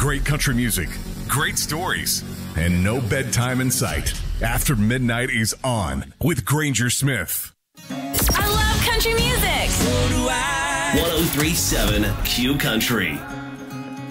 Great country music, great stories, and no bedtime in sight. After Midnight is on with Granger Smith. I love country music. So do I. 103.7 Q Country.